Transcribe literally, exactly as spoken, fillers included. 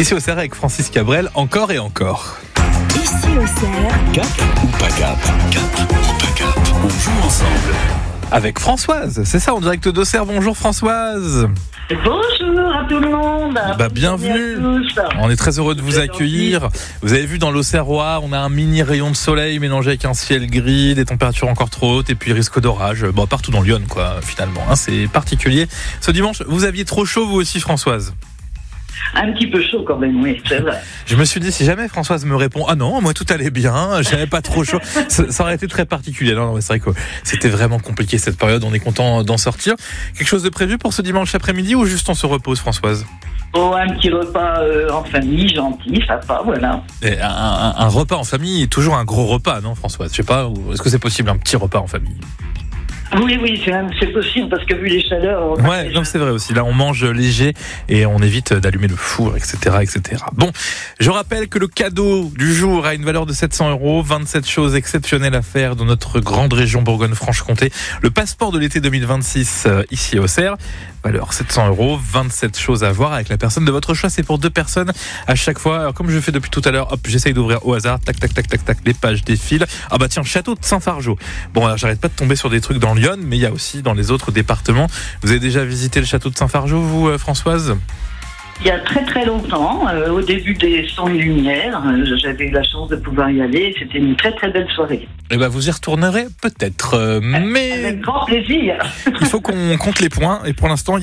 Ici au Cerf avec Francis Cabrel, encore et encore. Ici au Cerf. Cap ou pas cap? Cap ou pas cap? On joue ensemble. Avec Françoise, c'est ça, en direct d'Auxerre. Bonjour Françoise. Bonjour à tout le monde. Bah, bienvenue. On est très heureux de vous C'est accueillir. gentil. Vous avez vu dans l'Auxerrois, on a un mini rayon de soleil mélangé avec un ciel gris, des températures encore trop hautes et puis risque d'orage. Bon, partout dans Lyon, quoi, finalement. Hein, c'est particulier. Ce dimanche, vous aviez trop chaud, vous aussi, Françoise? Un petit peu chaud quand même, oui, c'est vrai. Je me suis dit, si jamais Françoise me répond, ah non, moi tout allait bien, j'avais pas trop chaud, ça, ça aurait été très particulier. Non, non, c'est vrai que c'était vraiment compliqué cette période, on est content d'en sortir. Quelque chose de prévu pour ce dimanche après-midi ou juste on se repose, Françoise? Oh, un petit repas euh, en famille, gentil, sympa, voilà. Et un, un, un repas en famille est toujours un gros repas, non, Françoise? Je sais pas, est-ce que c'est possible un petit repas en famille? Oui, oui, c'est, c'est possible parce que vu les chaleurs... on- Ouais, non, c'est vrai aussi. Là, on mange léger et on évite d'allumer le four, et cetera, et cetera. Bon, je rappelle que le cadeau du jour a une valeur de sept cents euros. vingt-sept choses exceptionnelles à faire dans notre grande région Bourgogne-Franche-Comté. Le passeport de l'été deux mille vingt-six, euh, ici au Cerf. Valeur sept cents euros. vingt-sept choses à voir avec la personne de votre choix. C'est pour deux personnes à chaque fois. Alors, comme je fais depuis tout à l'heure, hop, j'essaye d'ouvrir au hasard. Tac, tac, tac, tac, tac. Les pages défilent. Ah bah tiens, château de Saint-Fargeau. Bon, alors, j'arrête pas de tomber sur des trucs dans Lyon, mais il y a aussi dans les autres départements. Vous avez déjà visité le château de Saint-Fargeau, vous, euh, Françoise? Il y a très très longtemps, euh, au début des Sons et Lumières, euh, j'avais eu la chance de pouvoir y aller. C'était une très très belle soirée. Eh ben, vous y retournerez peut-être. euh, mais Avec grand plaisir. il faut qu'on compte les points. Et pour l'instant, il y a